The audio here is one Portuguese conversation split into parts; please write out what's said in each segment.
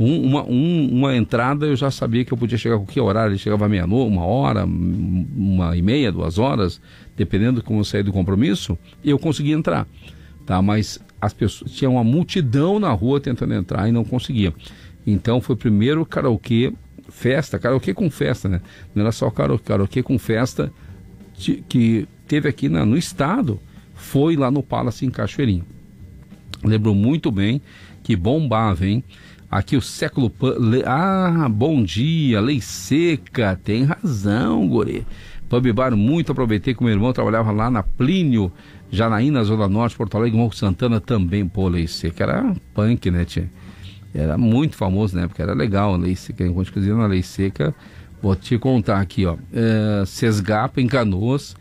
Uma entrada eu já sabia que eu podia chegar com que horário. Ele chegava à meia-noite, 1h, 1h30, 2 horas, dependendo de como eu saía do compromisso, eu conseguia entrar, tá? Mas as pessoas, tinha uma multidão na rua tentando entrar e não conseguia. Então foi primeiro karaokê, festa, karaokê com festa, né? Não era só karaokê com festa que teve aqui no estado, foi lá no Palace em Cachoeirinha. Lembro muito bem que bombava, hein? Aqui o século... bom dia, Lei Seca, tem razão, guri. Pub Bar, muito aproveitei que meu irmão trabalhava lá na Plínio, Janaína, Zona Norte, Porto Alegre, Morro Santana também. Pô, Lei Seca era punk, né, tia? Era muito famoso na época, era legal a Lei Seca. Enquanto eu dizia na Lei Seca, vou te contar aqui, ó. Sesgapa, em Canoas,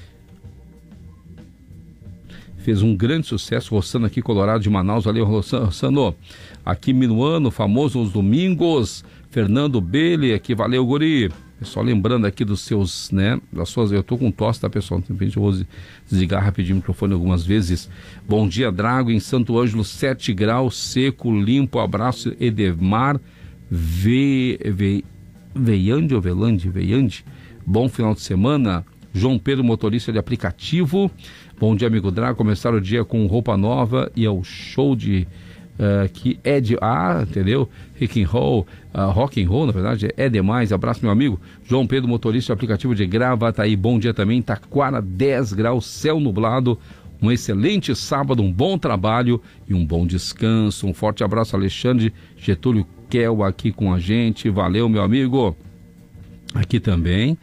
fez um grande sucesso. Rossano aqui, Colorado de Manaus, valeu, Rossano. Aqui, Minuano, famoso aos domingos. Fernando Bele, aqui, valeu, guri. Só lembrando aqui dos seus, né, das suas... Eu tô com tosse, tá, pessoal? De repente eu vou desligar rapidinho o microfone algumas vezes. Bom dia, Drago, em Santo Ângelo, 7 graus, seco, limpo. Abraço, Edemar Veiande. Bom final de semana. João Pedro, motorista de aplicativo. Bom dia, amigo Drago. Começar o dia com roupa nova e é o show de... que é de... entendeu? Rock and roll, na verdade, é demais. Abraço, meu amigo. João Pedro, motorista de aplicativo de Gravataí. Bom dia também. Taquara, 10 graus, céu nublado. Um excelente sábado, um bom trabalho e um bom descanso. Um forte abraço, Alexandre Getúlio Kel aqui com a gente. Valeu, meu amigo. Aqui também.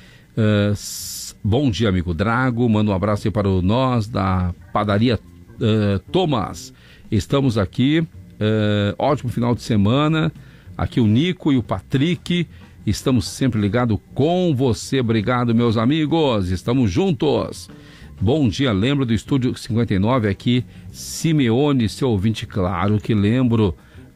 Bom dia, amigo Drago. Manda um abraço aí para nós da padaria Thomas. Estamos aqui. Ótimo final de semana. Aqui o Nico e o Patrick. Estamos sempre ligados com você. Obrigado, meus amigos. Estamos juntos. Bom dia. Lembro do Estúdio 59 aqui. Simeone, seu ouvinte, claro que lembro.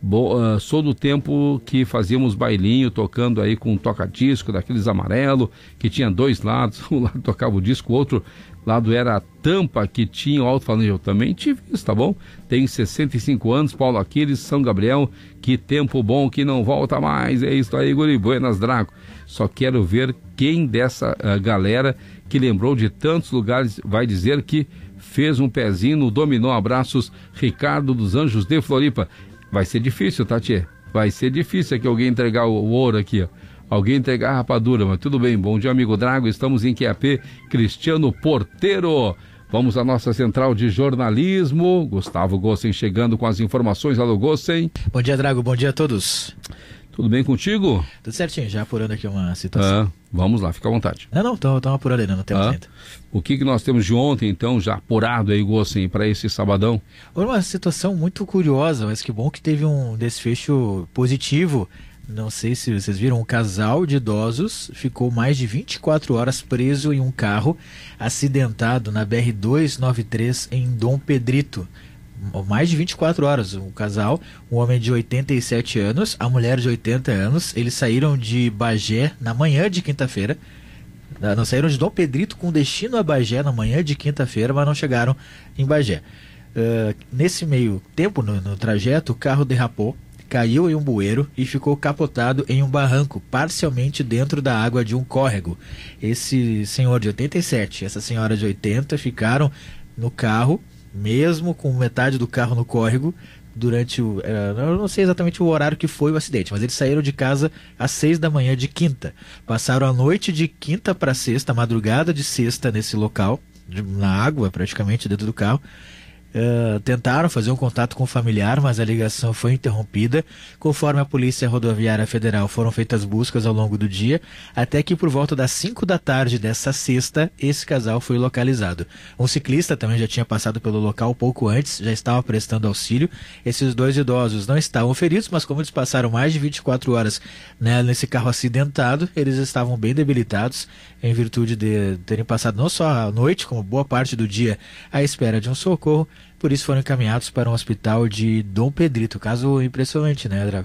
Sou do tempo que fazíamos bailinho tocando aí com um toca-disco daqueles amarelo, que tinha 2 lados, um lado tocava o disco, o outro lado era a tampa que tinha o alto-falante. Eu também tive isso, tá bom? Tenho 65 anos, Paulo Aquiles, São Gabriel, que tempo bom que não volta mais. É isso aí, guri, buenas, Drago. Só quero ver quem dessa galera que lembrou de tantos lugares vai dizer que fez um pezinho no dominó. Abraços, Ricardo dos Anjos de Floripa. Vai ser difícil, tá, tchê? Vai ser difícil aqui alguém entregar o ouro aqui, ó. Alguém entregar a rapadura, mas tudo bem. Bom dia, amigo Drago. Estamos em QAP. Cristiano Porteiro. Vamos à nossa central de jornalismo. Gustavo Gossen chegando com as informações. Alô, Gossen. Bom dia, Drago. Bom dia a todos. Tudo bem contigo? Tudo certinho, já apurando aqui uma situação. Vamos lá, fica à vontade. Não, estamos apurando ainda, não temos ainda. O que nós temos de ontem, então, já apurado aí, Gossen, para esse sabadão? Uma situação muito curiosa, mas que bom que teve um desfecho positivo. Não sei se vocês viram, um casal de idosos ficou mais de 24 horas preso em um carro acidentado na BR-293 em Dom Pedrito. Mais de 24 horas, um casal, um homem de 87 anos, a mulher de 80 anos, eles saíram de Bagé na manhã de quinta-feira, não saíram de Dom Pedrito com destino a Bagé na manhã de quinta-feira, mas não chegaram em Bagé. Nesse meio tempo, no trajeto, o carro derrapou, caiu em um bueiro e ficou capotado em um barranco, parcialmente dentro da água de um córrego. Esse senhor de 87 e essa senhora de 80 ficaram no carro, mesmo com metade do carro no córrego, durante o... eu não sei exatamente o horário que foi o acidente, mas eles saíram de casa às 6 da manhã de quinta. Passaram a noite de quinta para sexta, a madrugada de sexta nesse local, na água praticamente dentro do carro. Tentaram fazer um contato com o familiar, mas a ligação foi interrompida. Conforme a Polícia Rodoviária Federal, foram feitas buscas ao longo do dia, até que por volta das 5 da tarde dessa sexta, esse casal foi localizado. Um ciclista também já tinha passado pelo local pouco antes, já estava prestando auxílio. Esses 2 idosos não estavam feridos, mas como eles passaram mais de 24 horas, né, nesse carro acidentado, eles estavam bem debilitados, em virtude de terem passado não só a noite, como boa parte do dia, à espera de um socorro. Por isso foram encaminhados para um hospital de Dom Pedrito. Caso impressionante, né, Drago?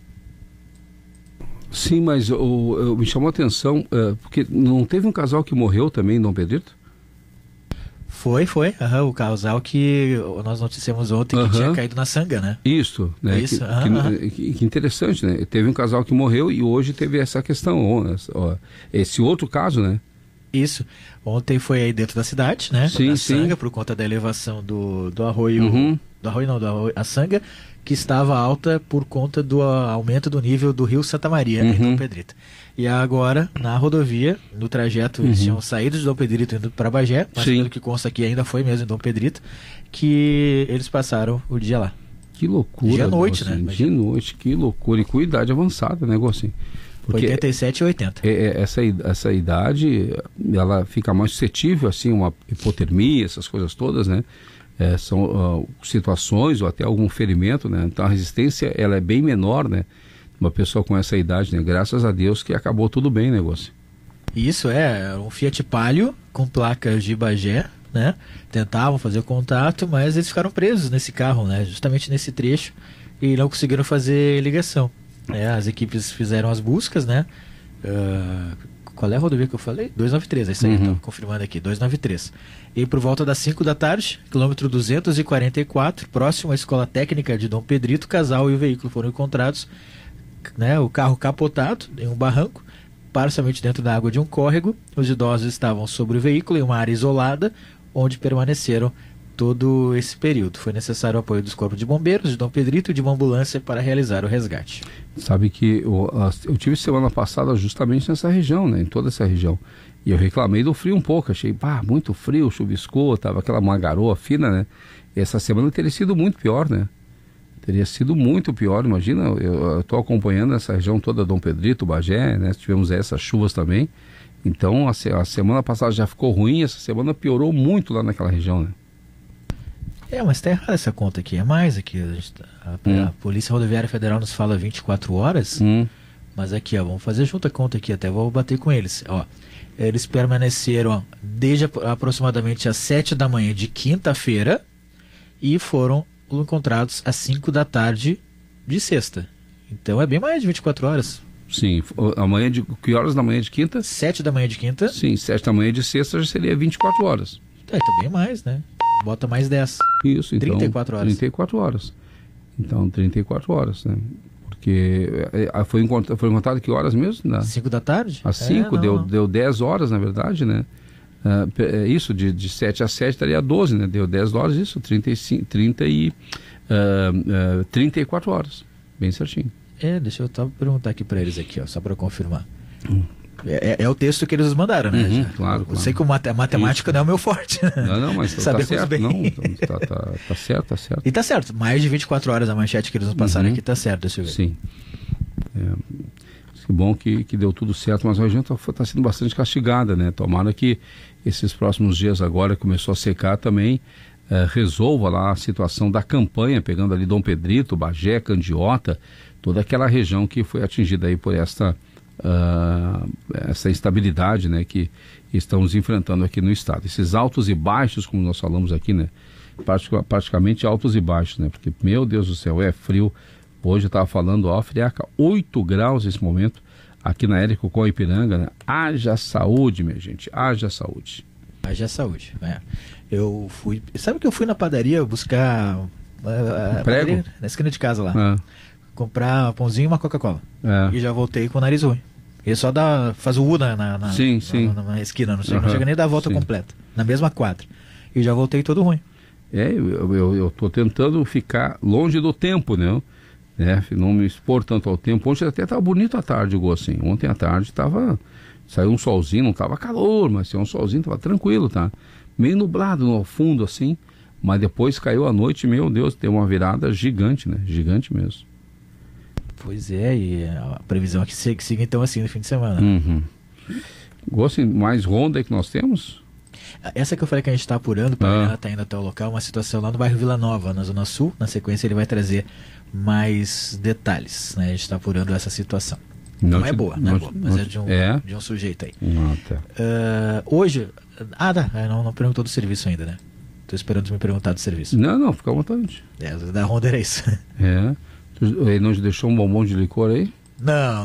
Sim, mas me chamou a atenção, porque não teve um casal que morreu também em Dom Pedrito? Foi. O casal que nós noticiamos ontem que tinha caído na sanga, né? Isso, né? Isso. Que interessante, né? Teve um casal que morreu e hoje teve essa questão, esse outro caso, né? Isso. Ontem foi aí dentro da cidade, né? Sim, na sim. Sanga, por conta da elevação do arroio. Do arroio não, a Sanga, que estava alta por conta do aumento do nível do rio Santa Maria, em Dom Pedrito. E agora, na rodovia, no trajeto, eles tinham saído de Dom Pedrito indo para Bagé, mas pelo que consta aqui ainda foi mesmo em Dom Pedrito, que eles passaram o dia lá. Que loucura. Dia à noite, né? De noite, que loucura. E com idade avançada, né, Gossinho? Porque 87 e 80. Essa idade, ela fica mais suscetível, assim, uma hipotermia, essas coisas todas, né? São situações ou até algum ferimento, né? Então a resistência, ela é bem menor, né? Uma pessoa com essa idade, né? Graças a Deus que acabou tudo bem, né, Gossinho? Isso, um Fiat Palio com placas de Bagé, né? Tentavam fazer contato, mas eles ficaram presos nesse carro, né? Justamente nesse trecho, e não conseguiram fazer ligação. As equipes fizeram as buscas, né? Qual é a rodovia que eu falei? 293, é isso aí, estou confirmando aqui, 293. E por volta das 5 da tarde, quilômetro 244, próximo à Escola Técnica de Dom Pedrito, o casal e o veículo foram encontrados, né? O carro capotado em um barranco, parcialmente dentro da água de um córrego. Os idosos estavam sobre o veículo em uma área isolada, onde permaneceram todo esse período. Foi necessário o apoio dos corpos de bombeiros, de Dom Pedrito e de uma ambulância para realizar o resgate. Sabe que eu tive semana passada justamente nessa região, né? Em toda essa região. E eu reclamei do frio um pouco. Achei, muito frio, chuviscou, tava uma garoa fina, né? E essa semana teria sido muito pior, né? Teria sido muito pior, imagina. Eu estou acompanhando essa região toda, Dom Pedrito, Bagé, né? Tivemos essas chuvas também. Então a semana passada já ficou ruim, essa semana piorou muito lá naquela região, né? Mas tá errada essa conta aqui, é mais aqui. A Polícia Rodoviária Federal nos fala 24 horas, mas aqui, vamos fazer junto a conta aqui, até vou bater com eles. Eles permaneceram desde aproximadamente às 7 da manhã de quinta-feira e foram encontrados às 5 da tarde de sexta. Então é bem mais de 24 horas. Sim, que horas da manhã de quinta? 7 da manhã de quinta. Sim, 7 da manhã de sexta já seria 24 horas. Então bem mais, né? Bota mais 10. Isso, então. 34 horas. 34 horas. Então, 34 horas, né? Porque foi encontrado que horas mesmo? 5 da tarde? Às 5, deu 10 horas, na verdade, né? Isso, de 7 a 7 daria 12, né? Deu 10 horas, isso, 34 horas. Bem certinho. Deixa eu perguntar aqui para eles aqui, só para confirmar. É o texto que eles nos mandaram, né? Claro. Eu sei que a matemática não é o meu forte. Não, mas tá certo. Bem. Não, tá certo. E tá certo. Mais de 24 horas a manchete que eles nos passaram aqui tá certo, deixa eu ver. Sim. Que bom que deu tudo certo, mas a região tá sendo bastante castigada, né? Tomara que esses próximos dias agora, começou a secar também, resolva lá a situação da campanha, pegando ali Dom Pedrito, Bagé, Candiota, toda aquela região que foi atingida aí por essa instabilidade, né, que estamos enfrentando aqui no estado. Esses altos e baixos, como nós falamos aqui, né, praticamente altos e baixos, né, porque, meu Deus do céu, é frio. Hoje eu estava falando, friaca, 8 graus nesse momento, aqui na Érico com Ipiranga, né? Haja saúde, minha gente, haja saúde. Haja saúde, sabe que eu fui na padaria buscar prego? Na esquina de casa lá, comprar pãozinho e uma Coca-Cola, e já voltei com o nariz ruim. Ele só faz o U na esquina, não chega nem a dar a volta completa, na mesma quadra. E já voltei todo ruim. Eu tô tentando ficar longe do tempo, né? Não me expor tanto ao tempo. Ontem até estava bonito à tarde, assim. Ontem à tarde saiu um solzinho, não estava calor, mas saiu um solzinho, estava tranquilo, tá? Meio nublado no fundo, assim. Mas depois caiu a noite, meu Deus, deu uma virada gigante, né? Gigante mesmo. Pois e a previsão é que siga então assim no fim de semana. Gosto mais ronda aí que nós temos? Essa que eu falei que a gente está apurando, ela está indo até o local, uma situação lá no bairro Vila Nova, na Zona Sul. Na sequência ele vai trazer mais detalhes, né? A gente está apurando essa situação. Não é boa, mas é de um sujeito aí. Hoje, não perguntou do serviço ainda, né? Estou esperando me perguntar do serviço. Não, fica à vontade. Da Honda era isso. Ele não te deixou um bombom de licor aí? Não.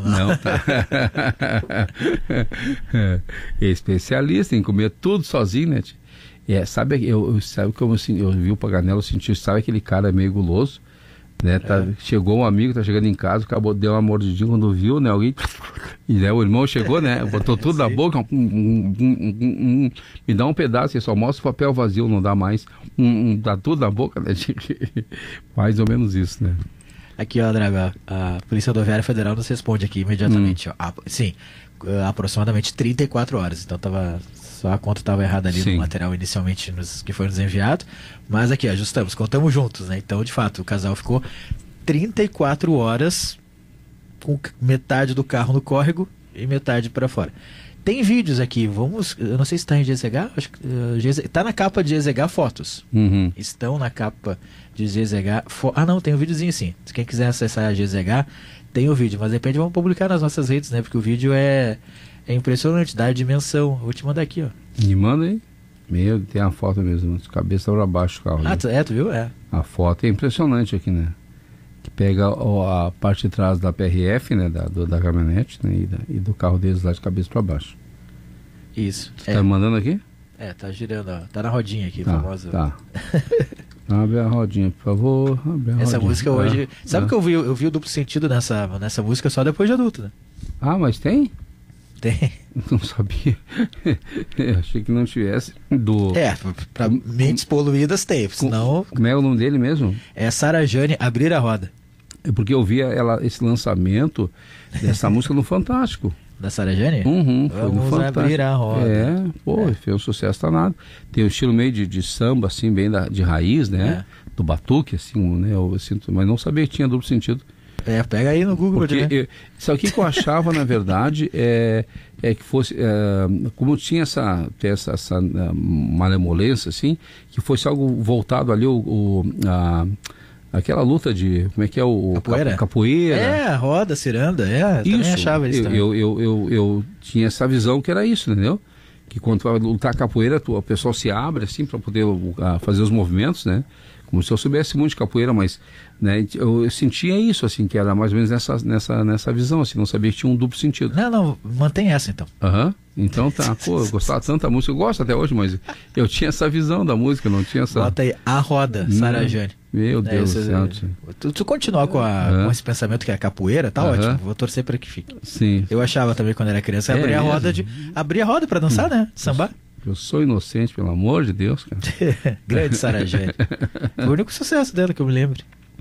É especialista em comer tudo sozinho, né? Sabe como assim, eu vi o Paganello, eu senti, sabe aquele cara meio guloso, né? Chegou um amigo, tá chegando em casa, acabou, deu uma mordidinha quando viu, né? Alguém, e né, o irmão chegou, né? Botou tudo na boca, me dá um pedaço, só mostra o papel vazio, não dá mais, dá tudo na boca, né? Mais ou menos isso, né? Aqui, ó, Drago, a Polícia Rodoviária Federal nos responde aqui imediatamente, ó. Sim, aproximadamente 34 horas, então só a conta estava errada ali no material inicialmente que foi nos enviado, mas aqui, ajustamos, contamos juntos, né? Então, de fato, o casal ficou 34 horas com metade do carro no córrego e metade para fora. Tem vídeos aqui, eu não sei se está em GZH, acho que está na capa de GZH fotos. Estão na capa de GZH. Não, tem um videozinho sim. Se quem quiser acessar a GZH, tem o vídeo, mas de repente vamos publicar nas nossas redes, né? Porque o vídeo é impressionante, dá a dimensão. Vou te mandar aqui, ó. Me manda aí. Tem a foto mesmo, de cabeça para baixo do carro. Tu viu? A foto é impressionante aqui, né? Que pega a parte de trás da PRF, né, da caminhonete, né, e do carro deles lá de cabeça para baixo. Isso. Você tá mandando aqui? Tá girando, ó. Tá na rodinha aqui, famosa. Tá. Abre a rodinha, por favor. Essa música hoje... Sabe que eu vi o duplo sentido nessa música só depois de adulto, né? Mas tem? Tem. Não sabia. Achei que não tivesse. Pra mentes poluídas tem, senão... Como é o nome dele mesmo? É Sara Jane, Abrir a Roda. É porque eu vi esse lançamento dessa música no Fantástico. Da Sara Jane? Foi no Fantástico. Abrir a roda. Fez um sucesso danado. Tem um estilo meio de samba, assim, bem de raiz, né? Do batuque, assim, né? Eu sinto, mas não sabia que tinha duplo sentido. Pega aí no Google. Porque sabe o que eu achava, na verdade, é que fosse, como tinha essa malemolência, assim, que fosse algo voltado ali, aquela luta de, como é que é capoeira. A roda, ciranda, isso, também achava isso também. Eu tinha essa visão que era isso, entendeu? Que quando tu vai lutar capoeira, o pessoal se abre, assim, para poder fazer os movimentos, né? Como se eu soubesse muito de capoeira, mas, né, eu sentia isso, assim, que era mais ou menos nessa visão, assim, não sabia que tinha um duplo sentido. Não, mantém essa, então. Então tá, eu gostava tanto da música, eu gosto até hoje, mas eu tinha essa visão da música, não tinha essa... Bota aí, A Roda, Sara Jane. Meu Deus do céu. Tu continuar com esse pensamento que é capoeira, tá ótimo, vou torcer para que fique. Sim. Eu achava também quando era criança, abrir a roda para dançar, né, sambar. Eu sou inocente, pelo amor de Deus, cara. Grande Sara Jane. Foi o único sucesso dela que eu me lembro.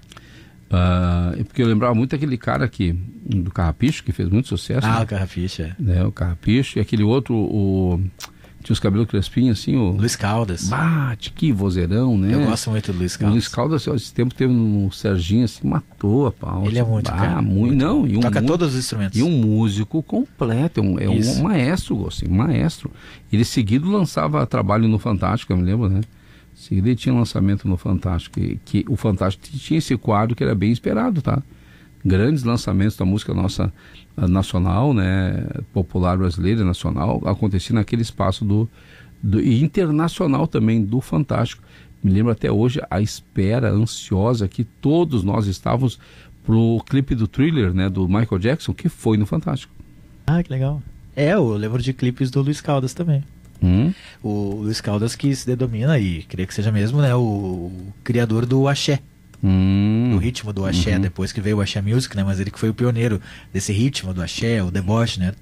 Porque eu lembrava muito daquele cara do Carrapicho, que fez muito sucesso. O Carrapicho, O Carrapicho. E aquele outro, tinha os cabelos crespinhos, assim, Luiz Caldas. Que vozeirão, né? Eu gosto muito do Luiz Caldas. O Luiz Caldas, esse tempo teve um Serginho, assim, matou a pau. Ele é muito, cara. Muito. Toca todos os instrumentos. E um músico completo, um maestro, assim, maestro. Ele seguido lançava trabalho no Fantástico, eu me lembro, né? Seguido ele tinha lançamento no Fantástico, que o Fantástico tinha esse quadro que era bem esperado, tá? Grandes lançamentos da música nossa nacional, né, popular brasileira, nacional, acontecia naquele espaço e internacional também, do Fantástico. Me lembro até hoje a espera ansiosa que todos nós estávamos pro clipe do Thriller, né, do Michael Jackson, que foi no Fantástico. Que legal. Eu lembro de clipes do Luiz Caldas também. O Luiz Caldas, que se denomina, e creio que seja mesmo, né, o criador do axé. Do ritmo do axé, depois que veio o axé music, né? Mas ele que foi o pioneiro desse ritmo do axé, o deboche, né?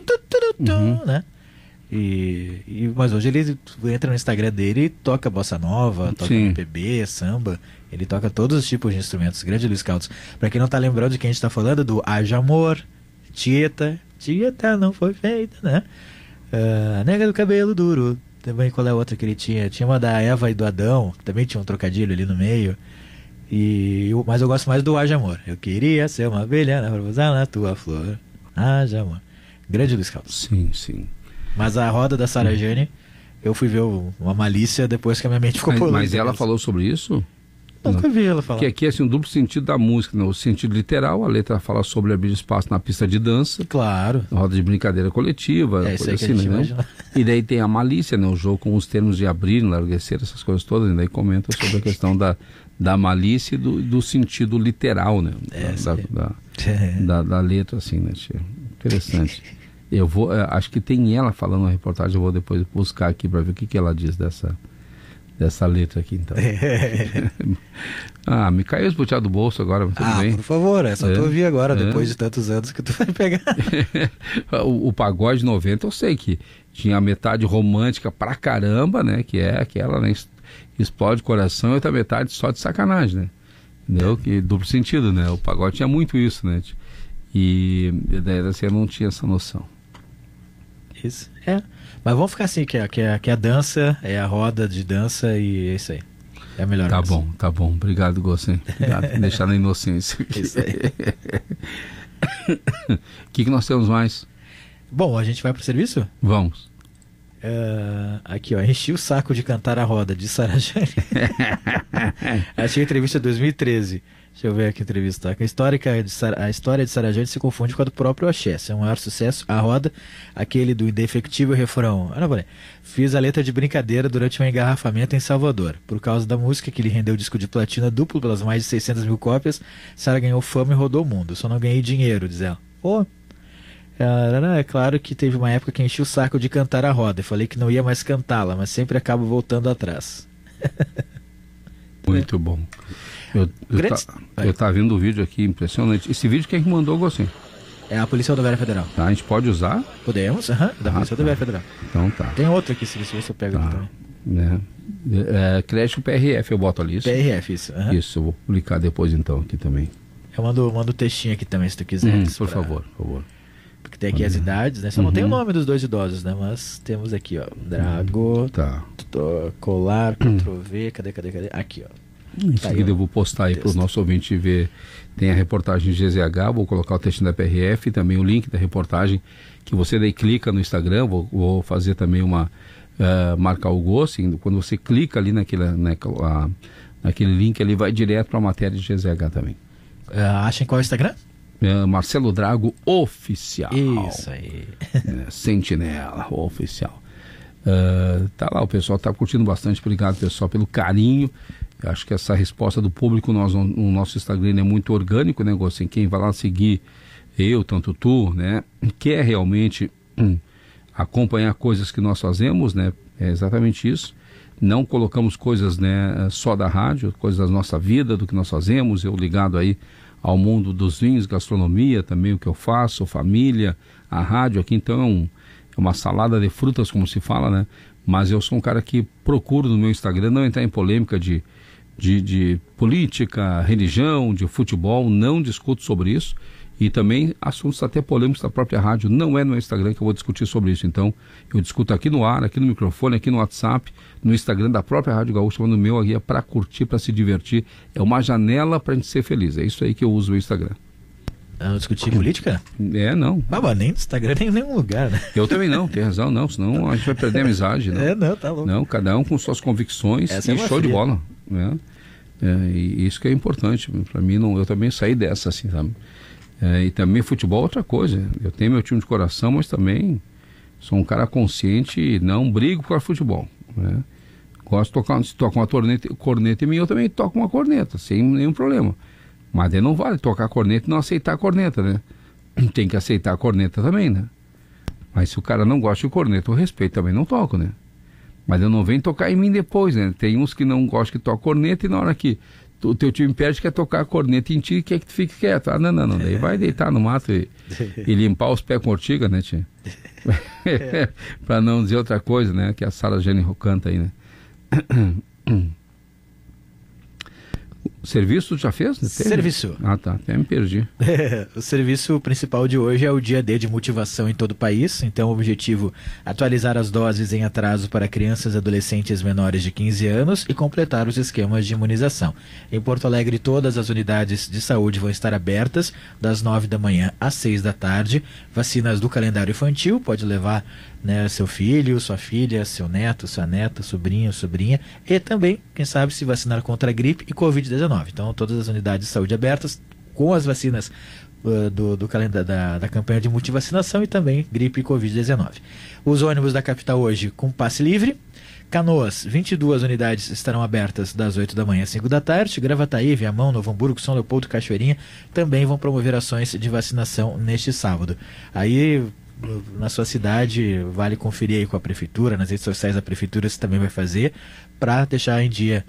Né? Mas hoje ele entra no Instagram dele e toca bossa nova, toca MPB, samba, ele toca todos os tipos de instrumentos. Grande Luiz Caldas. Pra quem não tá lembrando de quem a gente tá falando, do Haja Amor, Tieta não foi feita, né? Nega do cabelo duro. Também qual é a outra que ele tinha? Tinha uma da Eva e do Adão, que também tinha um trocadilho ali no meio. Mas eu gosto mais do Haja Amor. Eu queria ser uma abelha pra usar na tua flor. Haja Amor. Grande Luiz Caldas. Sim. Mas a roda da Sara Jane, eu fui ver uma malícia depois que a minha mente ficou poluída. Mas ela falou sobre isso? Nunca vi ela falar. Que aqui é assim, um duplo sentido da música, né? O sentido literal, a letra fala sobre abrir espaço na pista de dança. Claro. Roda de brincadeira coletiva, isso coisa aí assim, né? E daí tem a malícia, né? O jogo com os termos de abrir, enlarguecer, essas coisas todas. E daí comenta sobre a questão da malícia e do sentido literal, né? Da letra, assim, né, tia? Interessante. Acho que tem ela falando na reportagem, eu vou depois buscar aqui para ver o que ela diz dessa letra aqui, então. Ah, me caiu esboteado do bolso agora, mas tudo bem. Por favor, é só tu ouvir agora, depois de tantos anos que tu vai pegar. o pagode 90 eu sei que tinha a metade romântica pra caramba, né? Que é aquela, né? Explode o coração, e outra metade só de sacanagem, né? Entendeu? Que duplo sentido, né? O pagode tinha muito isso, né? E assim, eu não tinha essa noção. Isso, mas vamos ficar assim, que a dança é a roda de dança e é isso aí. É a melhor. Tá bom. Obrigado, Gossen. Obrigado por deixar na inocência. Isso aí. O que nós temos mais? Bom, a gente vai pro serviço? Vamos. Aqui, ó, enchi o saco de cantar a roda, de Sarah Jane. Achei a entrevista de 2013. Deixa eu ver aqui a entrevista. A história de Sarah Jane se confunde com a do próprio Axé. É um maior sucesso, a roda, aquele do indefectível refrão. Fiz a letra de brincadeira durante um engarrafamento em Salvador. Por causa da música que lhe rendeu disco de platina duplo pelas mais de 600 mil cópias, Sarah ganhou fama e rodou o mundo. Só não ganhei dinheiro, diz ela. É claro que teve uma época que enchi o saco de cantar a roda. Eu falei que não ia mais cantá-la, mas sempre acabo voltando atrás. Muito bom. Eu tava vendo o vídeo aqui, impressionante. Esse vídeo quem mandou, Gossen? É a Polícia Rodoviária Federal. Tá, a gente pode usar? Podemos, da Polícia Rodoviária Federal. Então tá. Tem outro aqui, se eu pego aqui também. Crédito PRF, eu boto ali isso. PRF, isso. Isso, eu vou publicar depois então aqui também. Eu mando o textinho aqui também, se tu quiser. Por favor. Porque tem aqui as idades, né? Só não tem o nome dos dois idosos, né? Mas temos aqui, ó. Drago, colar, Ctrl-V, cadê? Aqui, ó. Em seguida eu vou postar aí para o nosso ouvinte ver. Tem a reportagem de GZH, vou colocar o textinho da PRF, também o link da reportagem, que você daí clica no Instagram, vou fazer também marcar o Gossen, quando você clica ali naquele link, ele vai direto para a matéria de GZH também. Acha em qual Instagram? Marcelo Drago Oficial. Isso aí. Sentinela Oficial. Tá lá, o pessoal tá curtindo bastante. Obrigado, pessoal, pelo carinho. Eu acho que essa resposta do público no nosso Instagram é muito orgânico, né, Gossen? Quem vai lá seguir tanto tu, né, quer realmente acompanhar coisas que nós fazemos, né? É exatamente isso. Não colocamos coisas, né, só da rádio, coisas da nossa vida, do que nós fazemos. Eu ligado aí ao mundo dos vinhos, gastronomia, também o que eu faço, família, a rádio aqui, então é uma salada de frutas, como se fala, né? Mas eu sou um cara que procuro no meu Instagram não entrar em polêmica de política, religião, de futebol, não discuto sobre isso. E também assuntos até polêmicos da própria rádio, não é no Instagram que eu vou discutir sobre isso. Então, eu discuto aqui no ar, aqui no microfone, aqui no WhatsApp, no Instagram da própria Rádio Gaúcha, no meu aqui é para curtir, para se divertir. É uma janela para a gente ser feliz. É isso aí que eu uso o Instagram. Não discutir política? Não. Mas nem no Instagram, nem em nenhum lugar, né? Eu também não, tem razão, não. Senão a gente vai perder a amizade, né? Não, tá louco. Não, cada um com suas convicções. Essa e show de bola, né? E isso que é importante. Para mim, eu também saí dessa, assim, sabe? E também futebol é outra coisa. Eu tenho meu time de coração, mas também sou um cara consciente e não brigo por futebol, né? Gosto de tocar, se toca uma corneta em mim, eu também toco uma corneta, sem nenhum problema. Mas aí não vale tocar a corneta e não aceitar a corneta, né? Tem que aceitar a corneta também, né? Mas se o cara não gosta de corneta, eu respeito, também não toco, né? Mas eu não venho tocar em mim depois, né? Tem uns que não gostam que toca corneta e na hora que o teu time perde, quer tocar a corneta em ti e quer que tu fique quieto. Não. Daí vai deitar no mato e limpar os pés com ortiga, né, tia? Pra não dizer outra coisa, né? Que a Sarah Jane canta aí, né? O serviço já fez? Serviço. Tá. Até me perdi. O serviço principal de hoje é o dia D de motivação em todo o país. Então, o objetivo é atualizar as doses em atraso para crianças e adolescentes menores de 15 anos e completar os esquemas de imunização. Em Porto Alegre, todas as unidades de saúde vão estar abertas das 9 da manhã às 6 da tarde. Vacinas do calendário infantil, pode levar, né, seu filho, sua filha, seu neto, sua neta, sobrinho, sobrinha, e também, quem sabe, se vacinar contra a gripe e Covid-19. Então, todas as unidades de saúde abertas com as vacinas do calendário da campanha de multivacinação e também gripe e Covid-19. Os ônibus da capital hoje com passe livre. Canoas, 22 unidades estarão abertas das 8 da manhã às 5 da tarde. Gravataí, Viamão, Novo Hamburgo, São Leopoldo, Cachoeirinha também vão promover ações de vacinação neste sábado. Aí na sua cidade, vale conferir aí com a prefeitura, nas redes sociais da prefeitura você também vai fazer, para deixar em dia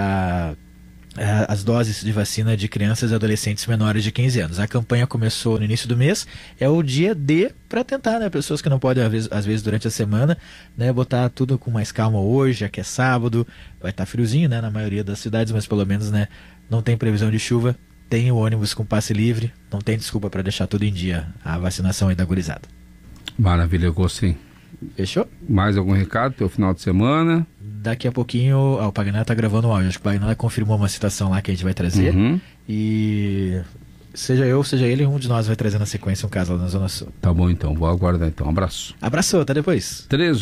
as doses de vacina de crianças e adolescentes menores de 15 anos. A campanha começou no início do mês, é o dia D para tentar, né, pessoas que não podem, às vezes durante a semana, né, botar tudo com mais calma hoje, já que é sábado, vai estar friozinho, né, na maioria das cidades, mas pelo menos, né, não tem previsão de chuva, tem o ônibus com passe livre, não tem desculpa para deixar tudo em dia, a vacinação aí da gurizada. Maravilha, gostei. Fechou? Mais algum recado, teu final de semana? Daqui a pouquinho, o Pagnella tá gravando o áudio, acho que o Pagnella confirmou uma citação lá que a gente vai trazer, e seja eu, seja ele, um de nós vai trazer na sequência um caso lá na Zona Sul. Tá bom então, vou aguardar então, abraço. Abraço, até depois.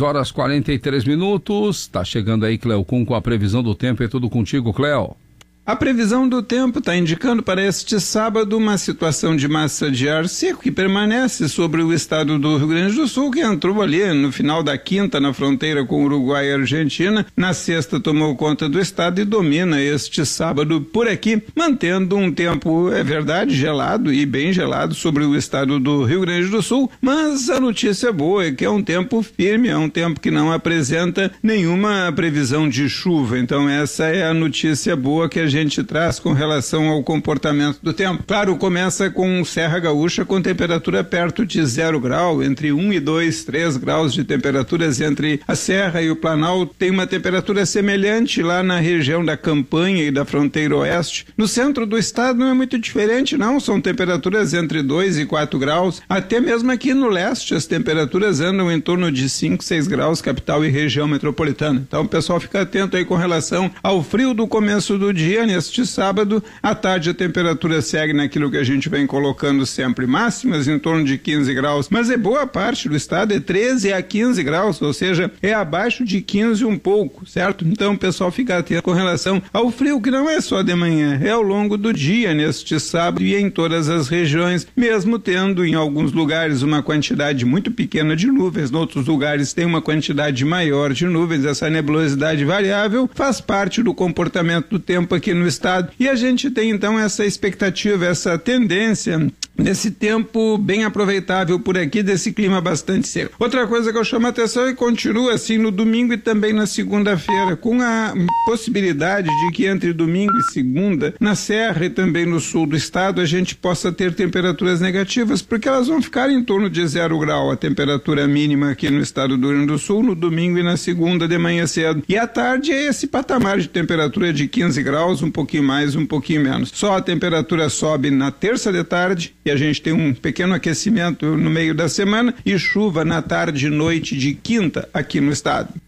3h43, tá chegando aí Cleo Kuhn com a previsão do tempo, é tudo contigo, Cleo. A previsão do tempo está indicando para este sábado uma situação de massa de ar seco que permanece sobre o estado do Rio Grande do Sul, que entrou ali no final da quinta na fronteira com Uruguai e Argentina. Na sexta tomou conta do estado e domina este sábado por aqui, mantendo um tempo, é verdade, gelado e bem gelado sobre o estado do Rio Grande do Sul, mas a notícia boa é que é um tempo firme, é um tempo que não apresenta nenhuma previsão de chuva. Então essa é a notícia boa que a gente traz com relação ao comportamento do tempo. Claro, começa com Serra Gaúcha com temperatura perto de 0 grau, entre 1 e 2, 3 graus de temperaturas entre a Serra e o Planalto. Tem uma temperatura semelhante lá na região da Campanha e da fronteira oeste. No centro do estado não é muito diferente, não. São temperaturas entre 2 e 4 graus. Até mesmo aqui no leste as temperaturas andam em torno de 5, 6 graus, capital e região metropolitana. Então o pessoal fica atento aí com relação ao frio do começo do dia. Neste sábado, à tarde a temperatura segue naquilo que a gente vem colocando sempre, máximas em torno de 15 graus, mas é boa parte do estado, é 13 a 15 graus, ou seja, é abaixo de 15 um pouco, certo? Então o pessoal fica atento com relação ao frio, que não é só de manhã, é ao longo do dia neste sábado e em todas as regiões, mesmo tendo em alguns lugares uma quantidade muito pequena de nuvens, em outros lugares tem uma quantidade maior de nuvens. Essa nebulosidade variável faz parte do comportamento do tempo aqui no estado, e a gente tem então essa expectativa, essa tendência desse tempo bem aproveitável por aqui, desse clima bastante seco. Outra coisa que eu chamo a atenção e continua assim no domingo e também na segunda-feira, com a possibilidade de que entre domingo e segunda, na Serra e também no sul do estado, a gente possa ter temperaturas negativas, porque elas vão ficar em torno de 0 grau, a temperatura mínima aqui no estado do Rio Grande do Sul, no domingo e na segunda de manhã cedo. E à tarde é esse patamar de temperatura de 15 graus, um pouquinho mais, um pouquinho menos. Só a temperatura sobe na terça de tarde, e a gente tem um pequeno aquecimento no meio da semana, e chuva na tarde e noite de quinta aqui no estado.